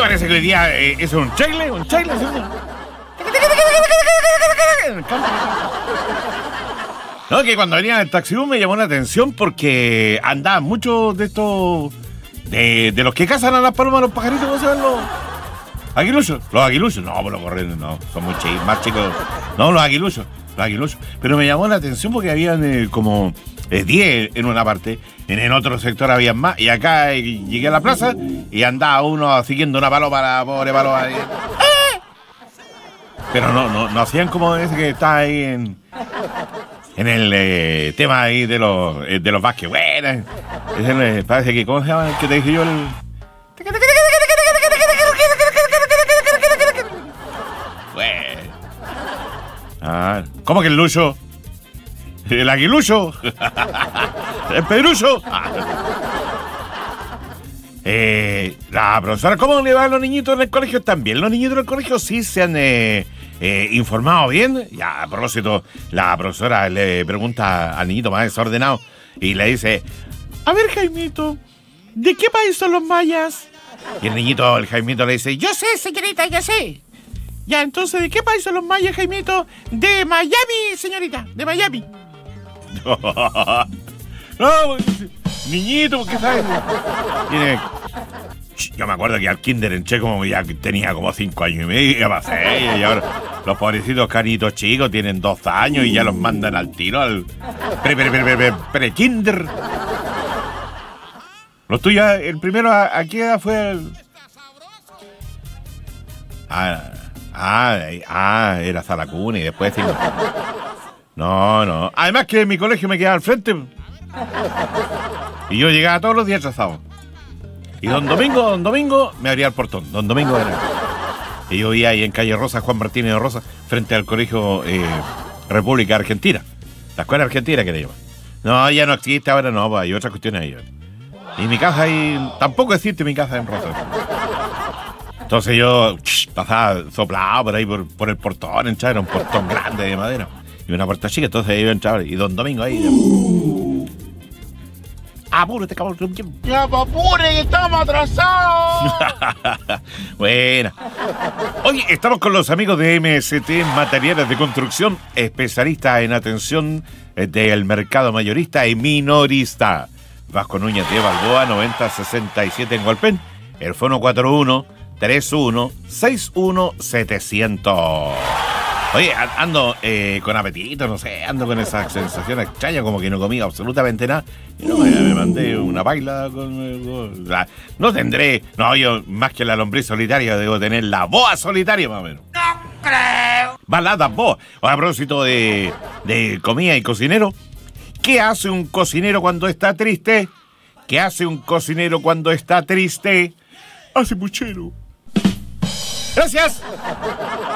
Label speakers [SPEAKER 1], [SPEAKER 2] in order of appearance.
[SPEAKER 1] parece que hoy día es un chaile, ¿cierto? No, que cuando venía en el taxibús me llamó la atención porque andaban muchos de estos... De los que cazan a las palomas, los pajaritos, ¿cómo se llaman los aguiluchos? Los aguiluchos, no, los corrientes no, son muy más chicos. No, los aguiluchos. Pero me llamó la atención porque habían como 10 en una parte, en el otro sector habían más, y acá llegué a la plaza y andaba uno siguiendo una paloma, la pobre paloma. Pero no hacían como ese que está ahí en el tema ahí de los Vázquez. Bueno, ese parece que, ¿cómo se llama el que te dije yo? ¿Cómo que el lucho? ¿El aguilucho? ¿El pedrucho? La profesora, ¿cómo le va a los niñitos en el colegio? También los niñitos del colegio sí se han informado bien. Ya, a propósito, la profesora le pregunta al niñito más desordenado y le dice: a ver, Jaimito, ¿de qué país son los mayas? Y el Jaimito le dice: yo sé, señorita, ya sé. Ya, entonces, ¿de qué país son los mayas, Jaimito? De Miami, señorita, de Miami. No, niñito, ¿por qué sabes? Yo me acuerdo que al kinder en Checo ya tenía como 5 años y medio, ya pasé, y ahora los pobrecitos canitos chicos tienen 2 años y ya los mandan al tiro, al pre-kinder. Los tuyos, el primero, ¿a qué edad fue el...? Era Salacuna y después... No. Además que mi colegio me quedaba al frente. Y yo llegaba todos los días atrasado. Y don Domingo me abría el portón. Don Domingo era. Y yo vivía ahí en calle Rosa, Juan Martínez de Rosa, frente al colegio República Argentina. La escuela argentina que le llaman. No, ya no existe, ahora no, pues hay otras cuestiones ahí. Y mi casa ahí... Tampoco existe mi casa en Rosa. Entonces yo pasaba soplado por ahí por el portón, entraba, era un portón grande de madera. Y una puerta chica, entonces iba a entrar. Y don Domingo ahí... ¡Apúrate, cabrón!
[SPEAKER 2] ¡Ya, apure, que estamos atrasados!
[SPEAKER 1] Buena. Oye, estamos con los amigos de MST Materiales de Construcción, especialistas en atención del mercado mayorista y minorista. Vasco Núñez de Balboa, 9067 en Hualpén. El fono 41-31-61-700. Oye, ando con apetito, no sé, ando con esa sensación extraña, como que no comí absolutamente nada. Y no, me mandé una baila con... No tendré... No, yo más que la lombriz solitaria debo tener la boa solitaria, más o menos.
[SPEAKER 2] ¡No creo!
[SPEAKER 1] Balada boa. A propósito de comida y cocinero, ¿qué hace un cocinero cuando está triste? ¿Qué hace un cocinero cuando está triste? Hace puchero. ¡Gracias!